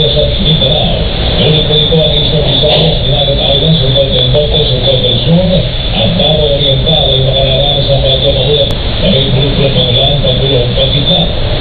sa Mindanao. Ngunit po ito ang Eastern Visayas, Dinagat Islands, Surigao del Norte, Surigao del Sur, at Davao Oriental ay makararanas ng bagyo na ulan. May bulutulong pangulan, pagulong, pagkitla.